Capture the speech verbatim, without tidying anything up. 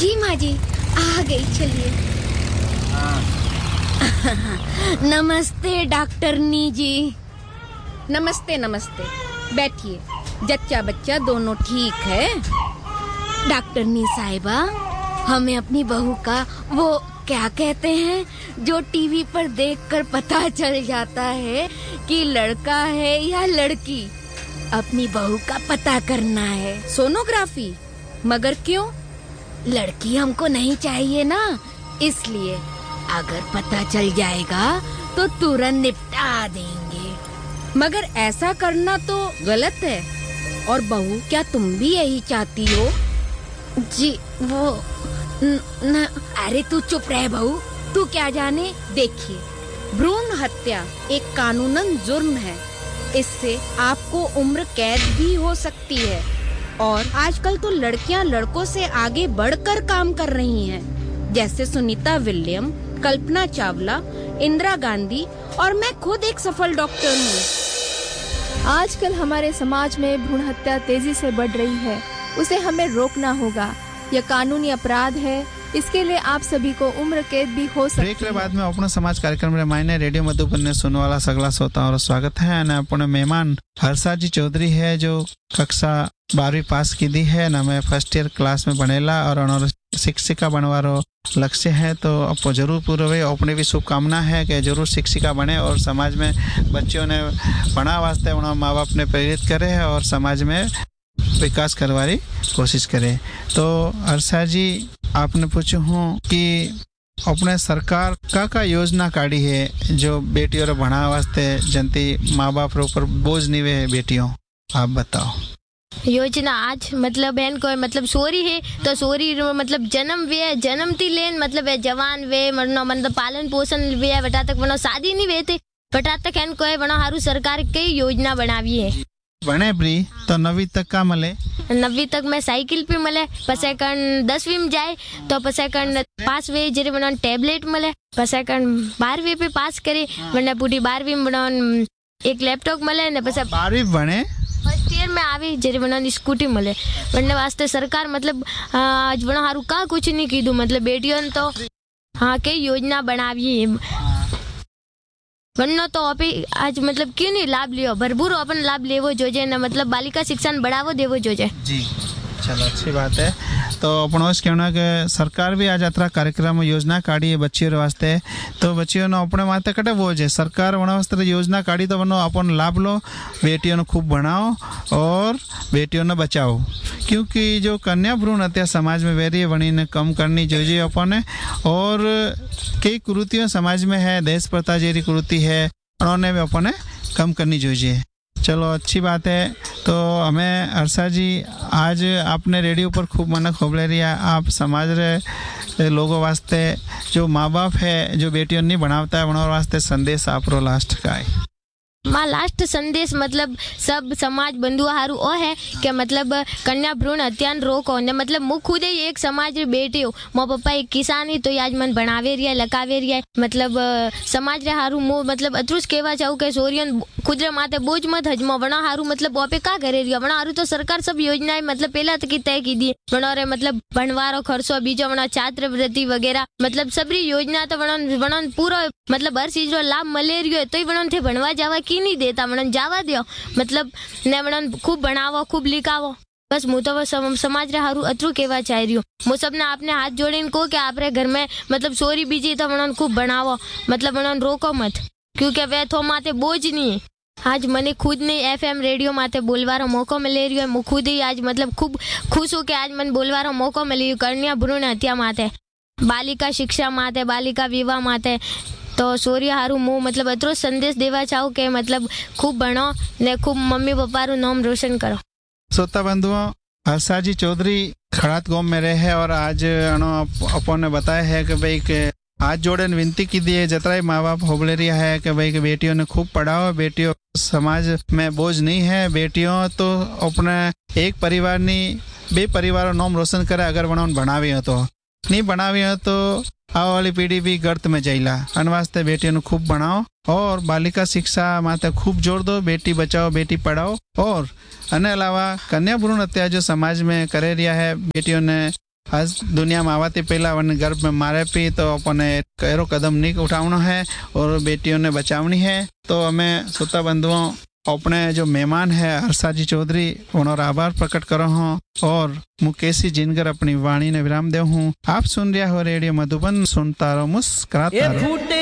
जी माँ जी, आ गई, चलिए। नमस्ते डॉक्टरनी जी। नमस्ते नमस्ते, बैठिए। जच्चा बच्चा दोनों ठीक है? डॉक्टरनी साहिबा, हमें अपनी बहू का वो क्या कहते हैं जो टीवी पर देखकर पता चल जाता है कि लड़का है या लड़की, अपनी बहू का पता करना है। सोनोग्राफी? मगर क्यों? लड़की हमको नहीं चाहिए ना, इसलिए अगर पता चल जाएगा तो तुरंत निपटा देंगे। मगर ऐसा करना तो गलत है। और बहू, क्या तुम भी यही चाहती हो? जी वो न, न, अरे तू चुप रह बहू, तू क्या जाने। देखिए, भ्रूण हत्या एक कानूनन जुर्म है। इससे आपको उम्र कैद भी हो सकती है। और आजकल तो लड़कियां लड़कों से आगे बढ़कर काम कर रही हैं, जैसे सुनीता विलियम, कल्पना चावला, इंदिरा गांधी और मैं खुद एक सफल डॉक्टर हूँ। आजकल हमारे समाज में भ्रूण हत्या तेजी से बढ़ रही है, उसे हमें रोकना होगा। यह कानूनी अपराध है, इसके लिए आप सभी को उम्र कैद भी हो सकती है। ब्रेक के बाद में अपना समाज कार्यक्रम रे मायने रेडियो मधुबन ने सुनने वाला सगला श्रोताओं का स्वागत है। और अपने मेहमान हर्षा जी चौधरी है, जो कक्षा बारहवीं पास की दी है ना, मैं फर्स्ट ईयर क्लास में बनेला और उन्होंने शिक्षिका बनवारो लक्ष्य है। तो आपको जरूर पूरा हुए, अपनी भी शुभकामना है कि जरूर शिक्षिका बने और समाज में बच्चों ने पढ़ा वास्ते उन्होंने माँ बाप ने प्रेरित करे और समाज में विकास करवाने कोशिश करे। तो हर्षा जी, आपने पूछू हूँ कि अपने सरकार का का योजना काढ़ी है जो बेटियों रे बढ़ा वास्ते जनती माँ बाप रे ऊपर बोझ नहीं वे बेटियों, आप बताओ। योजना आज मतलब बहन को मतलब सोरी है तो सोरी मतलब जन्म वे जन्म थी लेन मतलब वे जवान वे मरनो मतलब पालन पोषण वे बटा तक बनो शादी नहीं वे थे बटा तक है को बनो हारू सरकार कई योजना बनावी है। बने प्री तो नवी तक का मले? नवी तक में साइकिल पे मले, पसेकन दसवीं में जाए तो पसेकन पास वे जरे बनो टैबलेट मले, पसेकन बारहवीं पे पास करे वरना पूरी बारहवीं में बनो एक लैपटॉप मले ने पसे बारहवीं बने फर्स्ट ईयर में आवी जरे बनो स्कूटी मले। वरना वास्ते सरकार मतलब आज बनो हारू का कुछ नहीं कीधु मतलब बेटियों तो हाँ कई योजना बनावी है। वरना तो अभी आज मतलब क्यों नहीं लाभ लियो, भरपूर अपन लाभ लेवो जोजे न मतलब बालिका शिक्षण बढ़ावो देवो जोजे। जी चलो, अच्छी बात है। तो अपन कहना कि सरकार भी आज यात्रा कार्यक्रम योजना काढ़ी है बच्चियों वास्ते, तो बच्चियों ने अपने माथे कटे वो है सरकार वना वास्ते योजना काढ़ी तो वनो अपन लाभ लो, बेटियों ने खूब बढ़ाओ और बेटियों ने बचाओ। क्योंकि जो कन्या भ्रूण हत्या समाज में वेरी वणी ने कम करनी चाहिए अपन, और कई कुरीतियां समाज में है, देश प्रथा जेरी कुरीति है उन्होंने भी अपन कम करनी चाहिए। चलो, अच्छी बात है। तो हमें हर्षा जी, आज आपने रेडियो पर खूब मन खोबले रिया, आप समाज रे लोगों वास्ते जो माँ बाप है जो बेटियों नहीं बनावता है उन्होंने वास्ते संदेश आप रो लास्ट का है? माँ लास्ट संदेश मतलब सब समाज बंधुआ हारू ओ है कि मतलब कन्या भ्रूण हत्या रोको ने मतलब मु खुद ही एक समाज रे बेटी हो, मो पापा एक किसान ही तो आज मन बनावे रिया लकावे रिया मतलब समाज रे हारू मु मतलब अतरुज केवा चाहू के सोरियन खुद रे माथे बोझ मत हजमो बना हारू मतलब वो पे का करे रिया बना हारू तो सरकार सब योजनाएं मतलब पहला तक तय की दी बना रे मतलब बनवारो खर्चो बीजो बना छात्रवृत्ति वगैरह मतलब सबरी योजना तो बना बना पूरा मतलब हर चीज रो लाभ मले रियो तो ही बना थे बनवा जावा की नहीं देता मनन जावा दियो मतलब ने मनन खूब बनावो खूब लिखावो। बस मु तो सम, समाज रे हारू अतरू केवा चाह रही हूँ। मु सबने आपने हाथ जोड़ीने को कि आपरे घर में मतलब सोरी बीजी तो मनन खूब बनावो मतलब मनन रोको मत, क्योंकि वे थो माथे बोझ नहीं। आज मने खुद ने एफएम रेडियो माथे बोलवारो मौको मिले रही है, मु खुद ही आज मतलब खूब खुश हूँ कि आज मन बोलवारो मौको मिली कन्या भ्रूण हत्या माथे, बालिका शिक्षा माथे, बालिका विवाह माथे। तो सूर्य हारू मु मतलब अतरो संदेश देवा चाहूँ के मतलब खूब बनो ने खूब मम्मी पापा रू नाम रोशन करो। श्रोता बंधुओं, हर्षा जी चौधरी खड़ात गांव में रहे हैं और आज अपन ने बताया है कि भाई के हाथ जोड़े विनती की दी है जतरा माँ बाप होबले रिया है कि भाई के बेटियों ने खूब पढ़ाओ, बेटियों समाज में बोझ नहीं है, बेटियों तो अपने एक परिवार नहीं बे परिवार नाम रोशन करे अगर बनावन बनावी हो तो नहीं बनावी हो तो आने वाली पीढ़ी भी गर्त में जाइला। अन वास्ते बेटियों खूब बनाओ और बालिका शिक्षा माते खूब जोर दो, बेटी बचाओ बेटी पढ़ाओ। और अने अलावा कन्या भ्रूण हत्या जो समाज में करे रिया है बेटियों ने आज दुनिया में आवाती पहला अपन गर्भ में मारे पी तो अपन एरो कदम नहीं उठावना है और बेटियों ने बचावनी है। तो हमें श्रोता बंधुओं अपने जो मेहमान है हर्षा जी चौधरी उन्होंने आभार प्रकट करो हूँ और मुकेशी जिनकर अपनी वाणी ने विराम दे हूँ। आप सुन रहा हो रेडियो मधुबन, सुनता रहो मुस्कुराता रहो।